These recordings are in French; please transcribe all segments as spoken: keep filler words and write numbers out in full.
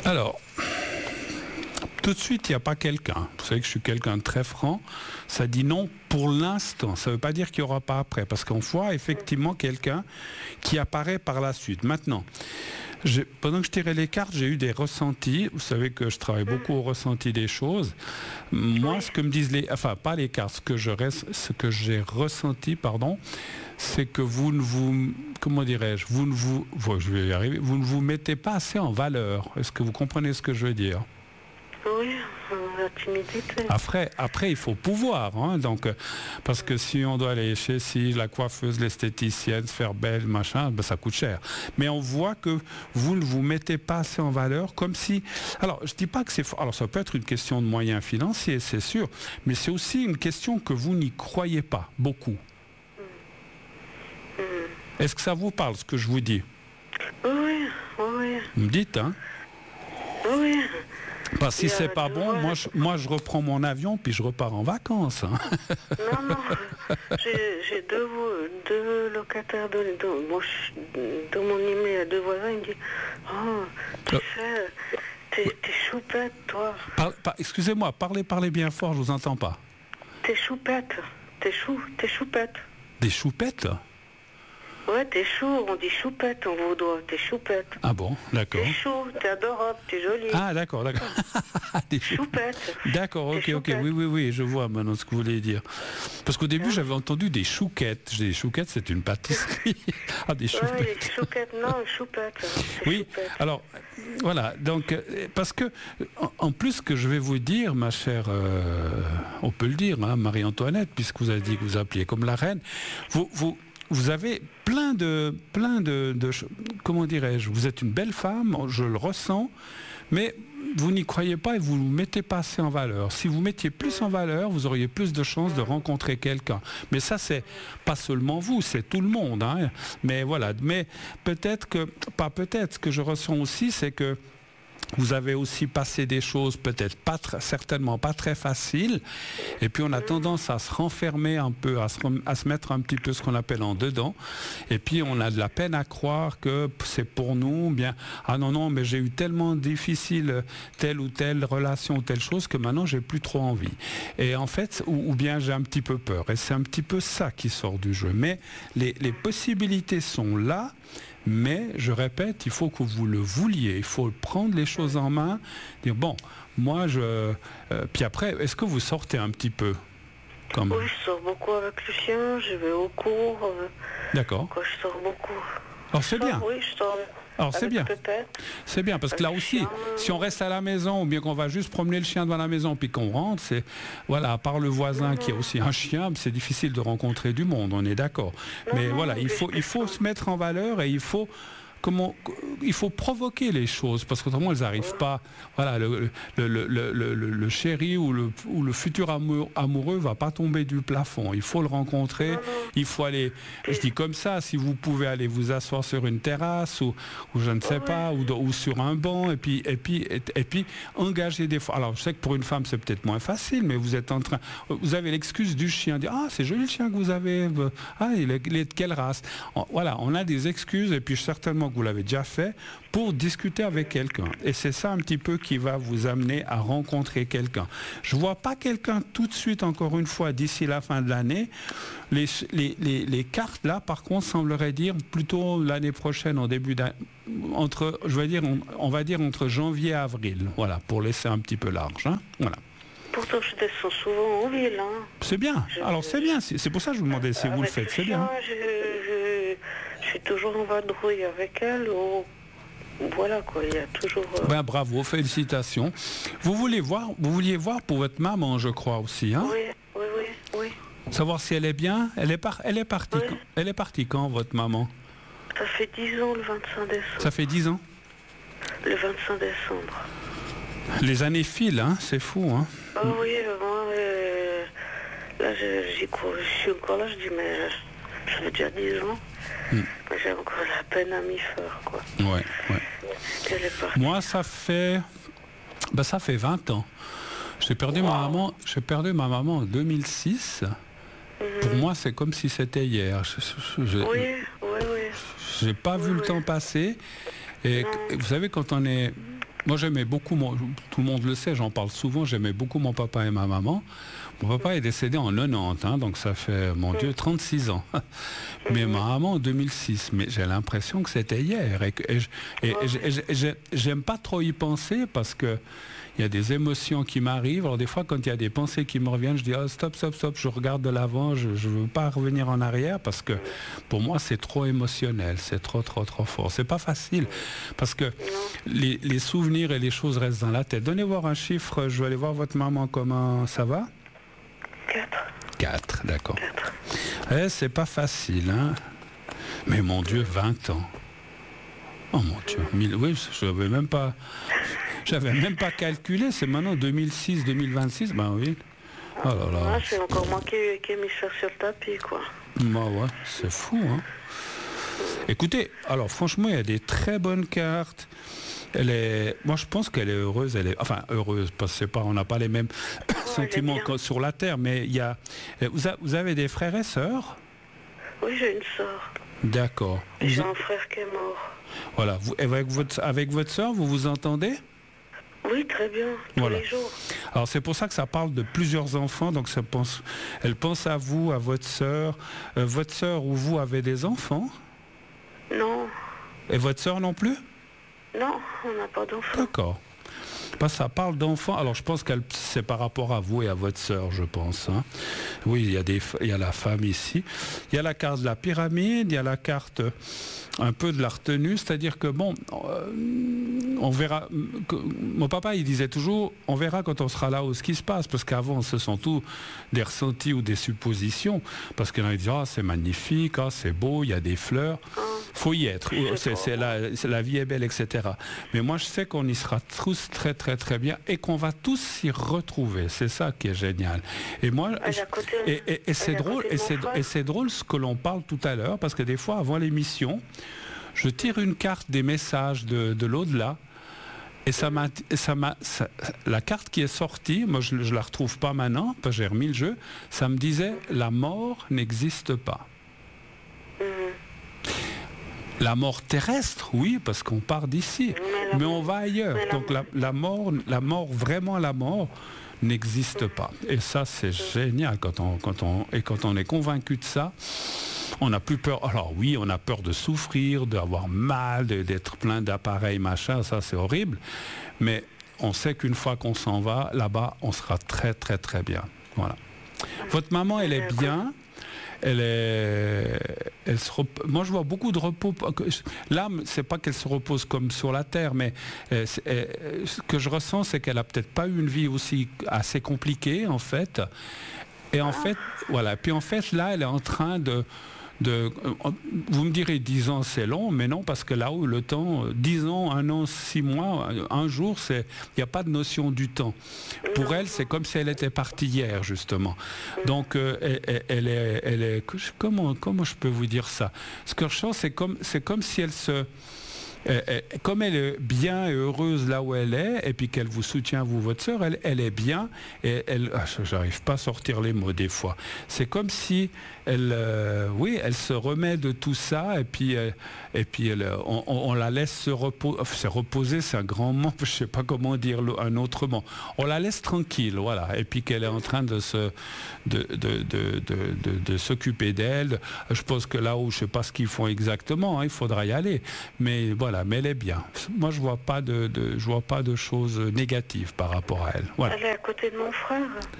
Alors, tout de suite, il n'y a pas quelqu'un. Vous savez que je suis quelqu'un de très franc. Ça dit non pour l'instant. Ça ne veut pas dire qu'il n'y aura pas après. Parce qu'on voit effectivement quelqu'un qui apparaît par la suite. Maintenant, je, pendant que je tirais les cartes, j'ai eu des ressentis. Vous savez que je travaille beaucoup au ressenti des choses. Moi, ce que me disent les... Enfin, pas les cartes. Ce que, je, ce que j'ai ressenti, pardon, c'est que vous ne vous... Comment dirais-je vous ne vous... Bon, je vais y arriver. Vous ne vous mettez pas assez en valeur. Est-ce que vous comprenez ce que je veux dire ? Oui, la timidité. Après, après, il faut pouvoir, hein, donc, parce que si on doit aller chez si, la coiffeuse, l'esthéticienne, se faire belle, machin, ben, ça coûte cher. Mais on voit que vous ne vous mettez pas assez en valeur, comme si... Alors, je ne dis pas que c'est... Alors, ça peut être une question de moyens financiers, c'est sûr, mais c'est aussi une question que vous n'y croyez pas, beaucoup. Mm. Mm. Est-ce que ça vous parle, ce que je vous dis ? Oui, oui. Vous me dites, hein ? Oui. Parce que si c'est pas bon, moi je, moi je reprends mon avion puis je repars en vacances. Hein. Non, non, j'ai, j'ai deux, deux locataires de, de, moi, je, de mon immeuble, il y a deux voisins, ils me disent « Oh, tu euh, sais, t'es, t'es choupette, toi. » par, par, Excusez-moi, parlez, parlez bien fort, je vous entends pas. T'es choupette, t'es chou, t'es choupette. Des choupettes ? Ouais, t'es chou, on dit choupette en vaudois, t'es choupette. Ah bon, d'accord. T'es chou, t'es adorable, t'es jolie. Ah d'accord, d'accord. Des choupettes. D'accord, ok, ok, oui, oui, oui, je vois maintenant ce que vous voulez dire. Parce qu'au début, hein? J'avais entendu des chouquettes. Des chouquettes, c'est une pâtisserie. Ah, des choupettes. Ouais, des chouquettes, non, choupettes. Oui, choupettes. Alors, voilà, donc, parce que, en, en plus, ce que je vais vous dire, ma chère, euh, on peut le dire, hein, Marie-Antoinette, puisque vous avez dit que vous appeliez comme la reine, vous... vous Vous avez plein de, plein de, de, comment dirais-je, vous êtes une belle femme, je le ressens, mais vous n'y croyez pas et vous ne vous mettez pas assez en valeur. Si vous mettiez plus en valeur, vous auriez plus de chances de rencontrer quelqu'un. Mais ça, c'est pas seulement vous, c'est tout le monde. Hein. Mais voilà, mais peut-être que, pas peut-être, ce que je ressens aussi, c'est que vous avez aussi passé des choses peut-être pas très, certainement pas très faciles, et puis on a tendance à se renfermer un peu, à se, à se mettre un petit peu ce qu'on appelle en dedans, et puis on a de la peine à croire que c'est pour nous, bien, ah non, non, mais j'ai eu tellement difficile telle ou telle relation ou telle chose que maintenant j'ai plus trop envie. Et en fait, ou, ou bien j'ai un petit peu peur, et c'est un petit peu ça qui sort du jeu. Mais les, les possibilités sont là. Mais, je répète, il faut que vous le vouliez, il faut prendre les choses en main, dire, bon, moi, je... Euh, puis après, est-ce que vous sortez un petit peu comme... Oui, je sors beaucoup avec Lucien, je vais au cours. Euh, D'accord. Quoi, je sors beaucoup. Alors, c'est bien. Oui, je sors... Alors c'est bien, Pépette, c'est bien, parce que là aussi, chien. Si on reste à la maison, ou bien qu'on va juste promener le chien devant la maison, puis qu'on rentre, c'est, voilà, à part le voisin mmh. qui a aussi un chien, c'est difficile de rencontrer du monde, on est d'accord. Non, Mais non, voilà, il faut, il faut se mettre en valeur et il faut... Comment, il faut provoquer les choses parce qu'autrement elles n'arrivent pas. Voilà, le, le, le, le, le, le chéri ou le, ou le futur amour, amoureux va pas tomber du plafond. Il faut le rencontrer. Il faut aller. Je dis comme ça. Si vous pouvez aller vous asseoir sur une terrasse ou, ou je ne sais pas, ou, ou sur un banc et puis et puis et, et puis engager des fois. Alors je sais que pour une femme c'est peut-être moins facile, mais vous êtes en train. Vous avez l'excuse du chien. Dire ah c'est joli le chien que vous avez. Ah il est, il est de quelle race. Voilà, on a des excuses et puis certainement vous l'avez déjà fait, pour discuter avec quelqu'un. Et c'est ça un petit peu qui va vous amener à rencontrer quelqu'un. Je ne vois pas quelqu'un tout de suite, encore une fois, d'ici la fin de l'année. Les, les, les, les cartes, là, par contre, sembleraient dire plutôt l'année prochaine, en début d'année, entre, je vais dire, on, on va dire entre janvier et avril. Voilà, pour laisser un petit peu large. Hein, voilà. Pourtant, je descends souvent en ville. Hein. C'est bien. Je, Alors, c'est bien. C'est pour ça que je vous demandais si vous le faites. C'est bien. Je, je, je suis toujours en vadrouille avec elle. Ou... Voilà, quoi. Il y a toujours... Euh... Ben, bravo, félicitations. Vous voulez voir, vous vouliez voir pour votre maman, je crois, aussi. Hein? Oui, oui, oui, oui. Savoir si elle est bien. Elle est, par... elle est partie oui. quand... Elle est partie quand, votre maman? Ça fait dix ans, le vingt-cinq décembre. Ça fait dix ans? Le vingt-cinq décembre. Les années filent, hein, c'est fou, hein. Oh oui, moi, euh, là, j'y crois, je suis encore là, je dis, mais ça fait déjà dix ans, mm. mais j'ai encore la peine à m'y faire, quoi. Ouais, ouais. Moi, ça fait, ben, ça fait vingt ans. J'ai perdu wow. ma maman, j'ai perdu ma maman en deux mille six. Mm-hmm. Pour moi, c'est comme si c'était hier. Je, je, je, oui, oui, oui. J'ai pas oui, vu oui. le temps passer. Et non. Vous savez, quand on est moi j'aimais beaucoup, mon, tout le monde le sait, j'en parle souvent, j'aimais beaucoup mon papa et ma maman. Mon papa est décédé en quatre-vingt-dix, hein, donc ça fait, mon Dieu, trente-six ans. Mais ma maman en deux mille six, mais j'ai l'impression que c'était hier. Et, que, et, et, et, et j'aime pas trop y penser parce que il y a des émotions qui m'arrivent. Alors des fois, quand il y a des pensées qui me reviennent, je dis oh, stop, stop, stop, je regarde de l'avant, je ne veux pas revenir en arrière parce que pour moi, c'est trop émotionnel, c'est trop, trop, trop fort. C'est pas facile parce que les, les souvenirs et les choses restent dans la tête. Donnez voir un chiffre, je vais aller voir votre maman, comment ça va? Quatre. Quatre, d'accord. Eh, c'est pas facile, hein. Mais mon Dieu, vingt ans. Oh mon Dieu, mille, oui, je n'avais même pas... J'avais même pas calculé, c'est maintenant deux mille six, deux mille vingt-six, ben oui. Oh là là. Ah, c'est encore moi qui, qui ai mis ça sur le tapis, quoi. Bah ouais, c'est fou, hein. Écoutez, alors franchement, il y a des très bonnes cartes. Elle est, moi je pense qu'elle est heureuse, elle est, enfin heureuse, parce que c'est pas, on n'a pas les mêmes ouais, sentiments que sur la terre, mais il y a, vous, a, vous avez des frères et sœurs? Oui, j'ai une sœur. D'accord. J'ai un frère qui est mort. Voilà, vous, avec votre, avec votre sœur, vous vous entendez? Oui, très bien, tous voilà. les jours. Alors c'est pour ça que ça parle de plusieurs enfants, donc ça pense, elle pense à vous, à votre sœur. Euh, votre sœur ou vous avez des enfants? Non. Et votre sœur non plus? Non, on n'a pas d'enfants. D'accord. Parce que ça parle d'enfants, alors je pense que c'est par rapport à vous et à votre sœur, je pense. Hein. Oui, il y a des, il y a la femme ici. Il y a la carte de la pyramide, il y a la carte un peu de la retenue, c'est-à-dire que bon, euh, on verra. Que, mon papa, il disait toujours, on verra quand on sera là où ce qui se passe, parce qu'avant, ce sont tous des ressentis ou des suppositions, parce qu'il y en a qui disent, ah, c'est magnifique, ah, c'est beau, il y a des fleurs. Faut y être, c'est, c'est la, c'est la vie est belle, et cetera. Mais moi, je sais qu'on y sera tous très, très, très bien et qu'on va tous s'y retrouver. C'est ça qui est génial. Et moi, je, côté, et, et, et c'est drôle, et c'est, et c'est drôle ce que l'on parle tout à l'heure, parce que des fois, avant l'émission, je tire une carte des messages de, de l'au-delà. Et ça m'a, ça m'a, ça, la carte qui est sortie, moi je ne la retrouve pas maintenant, parce que j'ai remis le jeu, ça me disait la mort n'existe pas. La mort terrestre, oui, parce qu'on part d'ici, mais, mais on va ailleurs. Donc la, la mort, la mort, vraiment la mort, n'existe pas. Et ça, c'est génial quand on, quand on, et quand on est convaincu de ça, on n'a plus peur. Alors oui, on a peur de souffrir, d'avoir mal, de, d'être plein d'appareils, machin, ça c'est horrible. Mais on sait qu'une fois qu'on s'en va, là-bas, on sera très, très, très bien. Voilà. Votre maman, elle est bien. Elle est, elle se rep... Moi, je vois beaucoup de repos. L'âme, c'est pas qu'elle se repose comme sur la terre, mais euh, euh, ce que je ressens, c'est qu'elle a peut-être pas eu une vie aussi assez compliquée, en fait. Et en fait, voilà. Puis en fait, là, elle est en train de, de vous me direz dix ans, c'est long, mais non, parce que là où le temps, dix ans, un an, six mois, un jour, c'est, il n'y a pas de notion du temps. Pour elle, c'est comme si elle était partie hier, justement. Donc, euh, elle, elle est, elle est, comment, comment je peux vous dire ça? Ce que je sens, c'est comme, c'est comme si elle se, euh, comme elle est bien et heureuse là où elle est, et puis qu'elle vous soutient, vous, votre sœur, elle, elle est bien, et elle, ah, j'arrive pas à sortir les mots des fois. C'est comme si elle, euh, oui, elle se remet de tout ça, et puis, euh, et puis elle, on, on la laisse se reposer, se reposer, c'est un grand mot, je sais pas comment dire un autre mot. On la laisse tranquille, voilà, et puis qu'elle est en train de se, de, de, de, de, de, de s'occuper d'elle. Je pense que là où je sais pas ce qu'ils font exactement, hein, il faudra y aller, mais voilà. Mais elle est bien. Moi, je vois pas de, de, je vois pas de choses négatives par rapport à elle. Voilà. Elle est à côté de mon frère.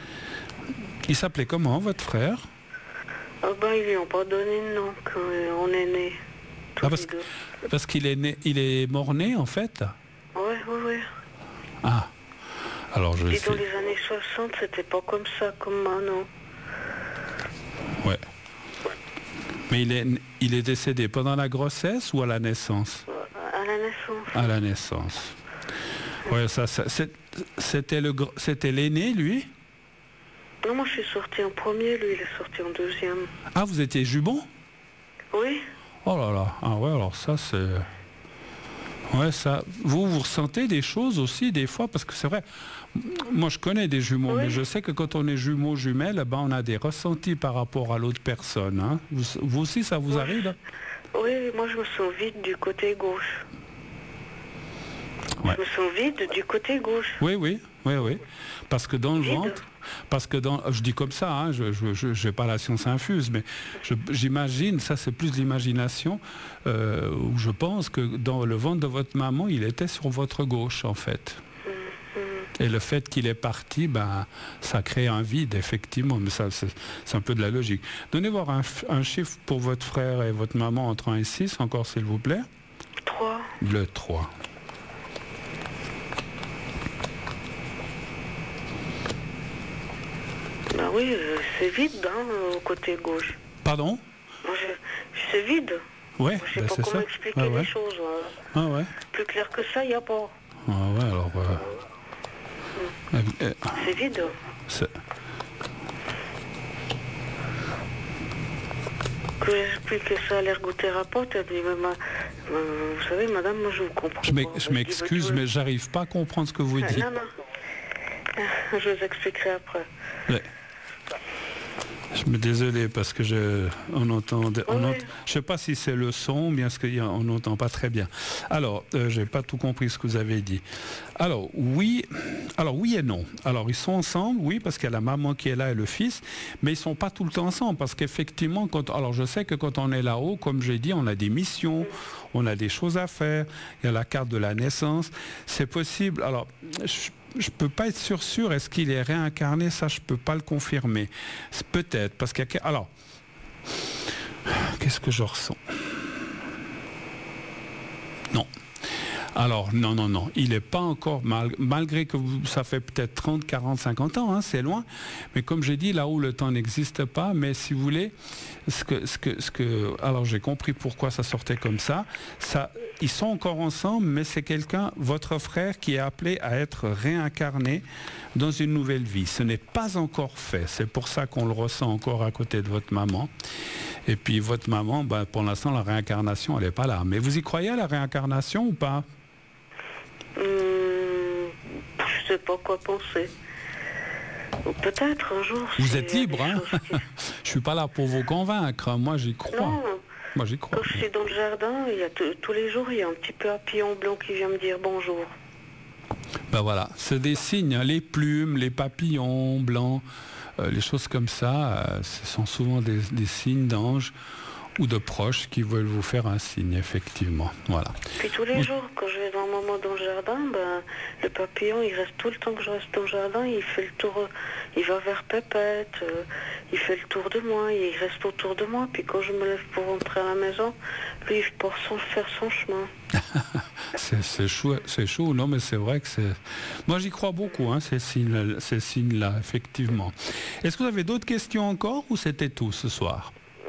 Il s'appelait comment, votre frère? Oh ben, ils lui ont pas donné de nom quand on est né. Ah, parce, parce qu'il est né, il est mort-né, en fait. Oui, oui, oui. Ah. Alors, je Et sais. dans les années soixante, c'était pas comme ça, comme maintenant. Ouais. Mais il est, il est décédé pendant la grossesse ou à la naissance? À la naissance. À la naissance. Ouais, ça, ça c'était le, c'était l'aîné, lui? Non, moi je suis sortie en premier, lui il est sorti en deuxième. Ah, vous étiez jumeaux? Oui. Oh là là, ah ouais, alors ça c'est... Ouais, ça... Vous, vous ressentez des choses aussi des fois, parce que c'est vrai, moi je connais des jumeaux, oui. Mais je sais que quand on est jumeaux, jumelles, ben, on a des ressentis par rapport à l'autre personne. Hein. Vous, vous aussi, ça vous oui. arrive? Oui, moi je me sens vite du côté gauche. Ouais. Je me sens vide du côté gauche. Oui, oui, oui, oui. Parce que dans le vide. ventre, parce que dans, je dis comme ça, hein, je n'ai pas la science infuse, mais j'imagine, ça c'est plus l'imagination, euh, où je pense que dans le ventre de votre maman, il était sur votre gauche en fait. Et le fait qu'il est parti, ben, ça crée un vide, effectivement, mais ça, c'est un peu de la logique. Donnez-moi un, un chiffre pour votre frère et votre maman entre un et six, encore s'il vous plaît. trois. Le trois. Ben oui, c'est vide, hein, au côté gauche. Pardon? C'est vide. Ouais, je ne sais ben pas comment ça. expliquer ah, les ouais. choses. Hein. Ah ouais. Plus clair que ça, il n'y a pas. Ah ouais, alors... Euh... C'est vide. Que j'explique ça à l'ergothérapeute, elle dit, mais ma, ma, vous savez, madame, moi je vous comprends. Je m'excuse, mais j'arrive pas à comprendre ce que vous dites. Non, non. Je vous expliquerai après. Ouais. Je suis désolé parce que je, on entend, on oui. entend, je sais pas si c'est le son, bien ce qu'on n'entend pas très bien. Alors, euh, j'ai pas tout compris ce que vous avez dit. Alors oui, alors oui et non. Alors ils sont ensemble, oui, parce qu'il y a la maman qui est là et le fils, mais ils sont pas tout le temps ensemble parce qu'effectivement, quand, alors je sais que quand on est là-haut, comme j'ai dit, on a des missions, on a des choses à faire. Il y a la carte de la naissance, c'est possible. Alors je, Je ne peux pas être sûr sûr, est-ce qu'il est réincarné? Ça, je ne peux pas le confirmer. Peut-être, parce qu'il y a... Alors, qu'est-ce que je ressens? Non. Alors, non, non, non. Il n'est pas encore, mal, malgré que vous, ça fait peut-être trente, quarante, cinquante ans, hein, c'est loin. Mais comme j'ai dit, là où le temps n'existe pas, mais si vous voulez, ce que, ce que, ce que, alors j'ai compris pourquoi ça sortait comme ça. ça ils sont encore ensemble, mais c'est quelqu'un, votre frère, qui est appelé à être réincarné dans une nouvelle vie. Ce n'est pas encore fait. C'est pour ça qu'on le ressent encore à côté de votre maman. Et puis votre maman, ben, pour l'instant, la réincarnation, elle n'est pas là. Mais vous y croyez à la réincarnation ou pas? Hum, je sais pas quoi penser. Peut-être un jour. Vous êtes libre, hein qui... Je suis pas là pour vous convaincre. Moi, j'y crois. Non. Moi, j'y crois. Quand je suis dans le jardin, il y a tous les jours, il y a un petit papillon blanc qui vient me dire bonjour. Ben voilà, c'est des signes. Hein. Les plumes, les papillons blancs, euh, les choses comme ça, euh, ce sont souvent des, des signes d'anges ou de proches qui veulent vous faire un signe, effectivement. Voilà. Puis tous les oui. jours, quand je vais dans un moment dans le jardin, ben, le papillon, il reste tout le temps que je reste dans le jardin, il fait le tour, il va vers Pépette, euh, il fait le tour de moi, il reste autour de moi, puis quand je me lève pour rentrer à la maison, lui, il part sans faire son chemin. c'est chaud, c'est chaud, non, mais c'est vrai que c'est... Moi, j'y crois beaucoup, hein, ces signes, ces signes-là, effectivement. Est-ce que vous avez d'autres questions encore, ou c'était tout ce soir?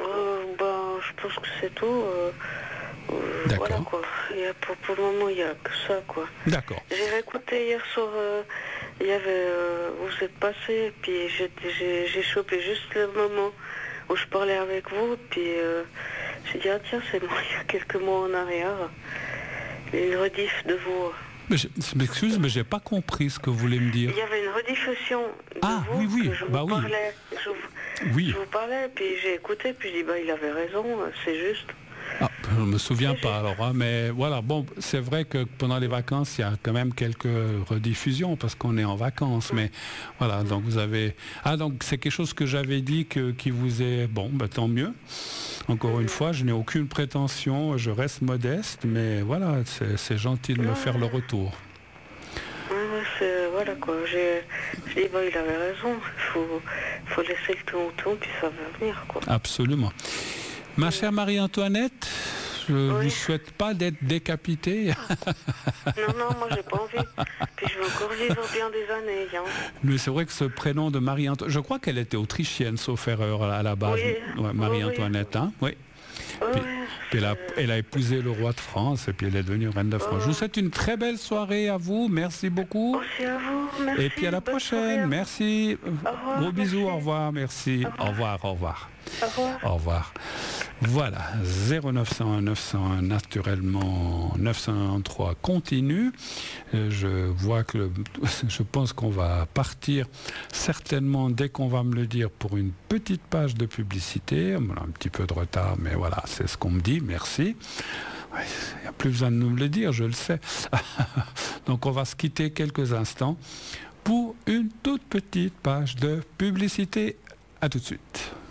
Je pense que c'est tout. Euh, euh, D'accord. Voilà, quoi. Il y a, pour, pour le moment, il n'y a que ça, quoi. D'accord. J'ai réécouté hier soir, euh, il y avait, euh, vous êtes passé, puis j'ai chopé juste le moment où je parlais avec vous, puis euh, j'ai dit, ah tiens, c'est moi, il y a quelques mois en arrière, une rediff de vous. Mais je m'excuse, mais j'ai pas compris ce que vous voulez me dire. Il y avait une rediffusion de ah, vous oui, oui. que je bah vous oui. parlais. Je vous, oui. je vous parlais, puis j'ai écouté, puis je dis, bah il avait raison, c'est juste. Ah, je ne me souviens pas alors, hein, mais voilà, bon, c'est vrai que pendant les vacances, il y a quand même quelques rediffusions parce qu'on est en vacances, mmh. mais voilà, donc vous avez... Ah, donc c'est quelque chose que j'avais dit que, qui vous est... Bon, bah, tant mieux. Encore mmh. une fois, je n'ai aucune prétention, je reste modeste, mais voilà, c'est gentil de me mmh. faire le retour. Mmh, voilà quoi, j'ai dit, bah, il avait raison, il faut, faut laisser le temps au temps, puis ça va venir, quoi. Absolument. Ma chère Marie-Antoinette, je ne oui. vous souhaite pas d'être décapitée. Non, non, moi j'ai pas envie. Puis je vais encore vivre bien des années. Hein. Mais c'est vrai que ce prénom de Marie-Antoinette, je crois qu'elle était autrichienne, sauf erreur à la base. Oui. Ouais, Marie-Antoinette, oui. hein Oui. Oui, puis, oui. puis elle, a, elle a épousé le roi de France et puis elle est devenue reine de France. Oh. Je vous souhaite une très belle soirée à vous. Merci beaucoup. Aussi à vous. Merci. Et puis à la prochaine. À merci. Au revoir, Gros bisous. merci. Au revoir. Merci. Au revoir. Au revoir. Au revoir. Au revoir. Au revoir. Voilà, zéro neuf cent un neuf cent un naturellement neuf cent trois continue. Je vois que le, je pense qu'on va partir certainement dès qu'on va me le dire pour une petite page de publicité. On a un petit peu de retard, mais voilà, c'est ce qu'on me dit. Merci. Il n'y a plus besoin de nous le dire, je le sais. Donc on va se quitter quelques instants pour une toute petite page de publicité. À tout de suite.